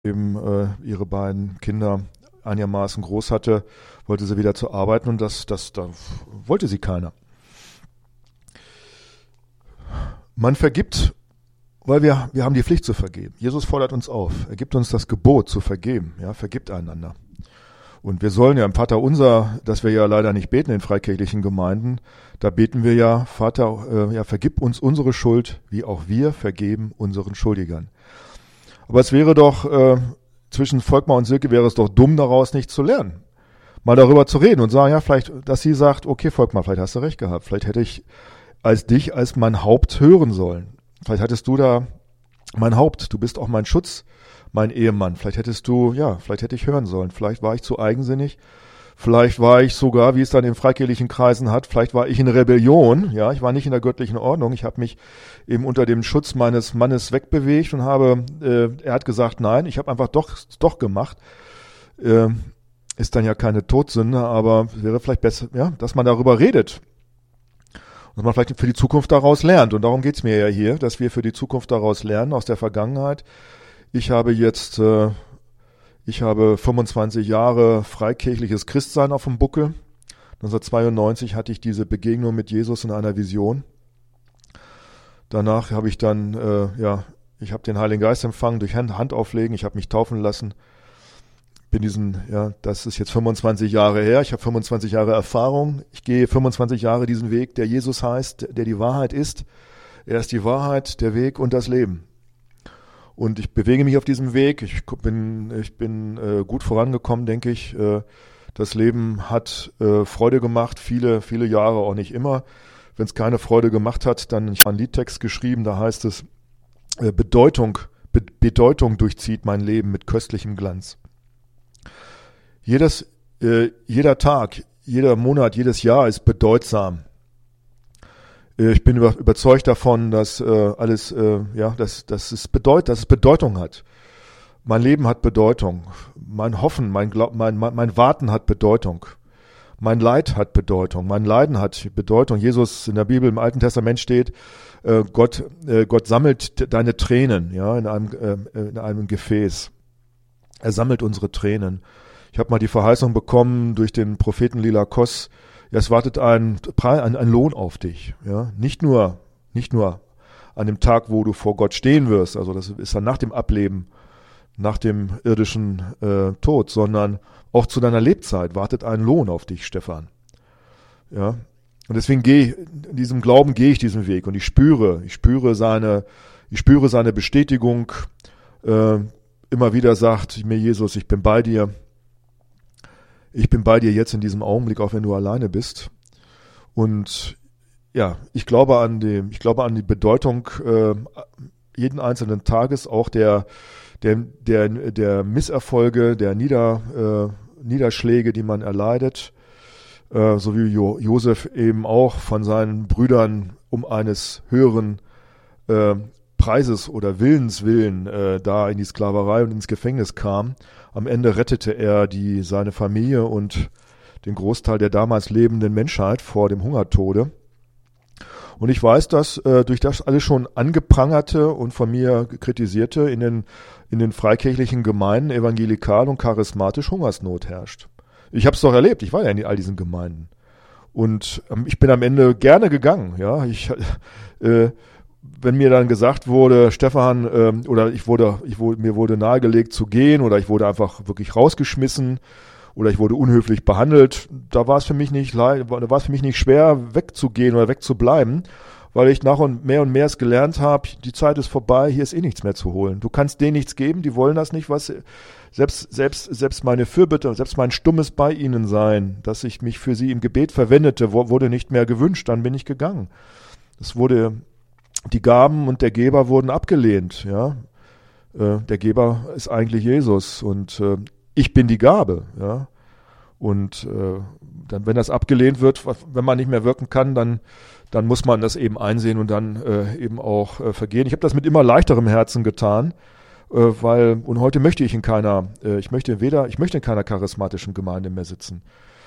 eben ihre beiden Kinder einigermaßen groß hatte, wollte sie wieder zu arbeiten und da wollte sie keiner. Man vergibt, weil wir haben die Pflicht zu vergeben. Jesus fordert uns auf. Er gibt uns das Gebot zu vergeben. Ja, vergibt einander. Und wir sollen ja im Vaterunser, das wir ja leider nicht beten in freikirchlichen Gemeinden, da beten wir ja, Vater, vergib uns unsere Schuld, wie auch wir vergeben unseren Schuldigern. Aber es wäre doch, zwischen Volkmar und Silke wäre es doch dumm, daraus nichts zu lernen. Mal darüber zu reden und sagen, ja, vielleicht, dass sie sagt, okay, Volkmar, vielleicht hast du recht gehabt. Vielleicht hätte ich dich als mein Haupt hören sollen. Vielleicht hattest du da mein Haupt, du bist auch mein Schutz, mein Ehemann. Vielleicht hätte ich hören sollen. Vielleicht war ich zu eigensinnig. Vielleicht war ich sogar, wie es dann in freikirchlichen Kreisen hat, vielleicht war ich in Rebellion. Ja, ich war nicht in der göttlichen Ordnung. Ich habe mich eben unter dem Schutz meines Mannes wegbewegt und er hat gesagt, nein, ich habe einfach doch gemacht. Ist dann ja keine Todsünde, aber wäre vielleicht besser, ja, dass man darüber redet. Und dass man vielleicht für die Zukunft daraus lernt. Und darum geht's mir ja hier, dass wir für die Zukunft daraus lernen, aus der Vergangenheit. Ich habe 25 Jahre freikirchliches Christsein auf dem Buckel. 1992 hatte ich diese Begegnung mit Jesus in einer Vision. Danach habe ich dann, ich habe den Heiligen Geist empfangen durch Handauflegen. Ich habe mich taufen lassen. Das ist jetzt 25 Jahre her. Ich habe 25 Jahre Erfahrung. Ich gehe 25 Jahre diesen Weg, der Jesus heißt, der die Wahrheit ist. Er ist die Wahrheit, der Weg und das Leben. Und ich bewege mich auf diesem Weg. Ich bin gut vorangekommen, denke ich. Das Leben hat Freude gemacht, viele, viele Jahre, auch nicht immer. Wenn es keine Freude gemacht hat, dann, ich habe einen Liedtext geschrieben, da heißt es, Bedeutung durchzieht mein Leben mit köstlichem Glanz. Jeder Tag, jeder Monat, jedes Jahr ist bedeutsam. Ich bin überzeugt davon, dass dass es Bedeutung hat. Mein Leben hat Bedeutung. Mein Hoffen, mein Warten hat Bedeutung. Mein Leid hat Bedeutung. Mein Leiden hat Bedeutung. Jesus in der Bibel im Alten Testament steht, Gott sammelt deine Tränen, ja, in einem Gefäß. Er sammelt unsere Tränen. Ich habe mal die Verheißung bekommen durch den Propheten Lila Kos, ja, es wartet ein Lohn auf dich. Ja? Nicht nur an dem Tag, wo du vor Gott stehen wirst, also das ist dann nach dem Ableben, nach dem irdischen Tod, sondern auch zu deiner Lebzeit wartet ein Lohn auf dich, Stefan. Ja? Und deswegen in diesem Glauben gehe ich diesen Weg und ich spüre seine Bestätigung. Immer wieder sagt mir Jesus, ich bin bei dir. Ich bin bei dir jetzt in diesem Augenblick, auch wenn du alleine bist. Und ja, ich glaube an die Bedeutung jeden einzelnen Tages, auch der Misserfolge, der Niederschläge, die man erleidet, so wie Josef eben auch von seinen Brüdern um eines höheren Preises oder Willens willen da in die Sklaverei und ins Gefängnis kam. Am Ende rettete er seine Familie und den Großteil der damals lebenden Menschheit vor dem Hungertode. Und ich weiß, dass durch das alles schon angeprangerte und von mir kritisierte in den freikirchlichen Gemeinden evangelikal und charismatisch Hungersnot herrscht. Ich habe es doch erlebt, ich war ja in all diesen Gemeinden. Und ich bin am Ende gerne gegangen. Ja, wenn mir dann gesagt wurde, Stefan, oder mir wurde nahegelegt zu gehen oder ich wurde einfach wirklich rausgeschmissen oder ich wurde unhöflich behandelt, da war es für mich nicht schwer wegzugehen oder wegzubleiben, weil ich nach und mehr es gelernt habe, die Zeit ist vorbei, hier ist eh nichts mehr zu holen. Du kannst denen nichts geben, die wollen das nicht, selbst meine Fürbitte, selbst mein stummes bei ihnen sein, dass ich mich für sie im Gebet verwendete, wurde nicht mehr gewünscht, dann bin ich gegangen. Die Gaben und der Geber wurden abgelehnt. Ja, der Geber ist eigentlich Jesus und ich bin die Gabe. Ja, und dann, wenn das abgelehnt wird, wenn man nicht mehr wirken kann, dann muss man das eben einsehen und dann eben auch vergehen. Ich habe das mit immer leichterem Herzen getan, und heute möchte ich in keiner charismatischen Gemeinde mehr sitzen.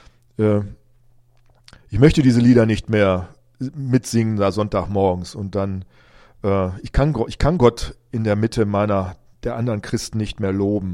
Ich möchte diese Lieder nicht mehr mitsingen da Sonntagmorgens und dann ich kann Gott in der Mitte meiner der anderen Christen nicht mehr loben.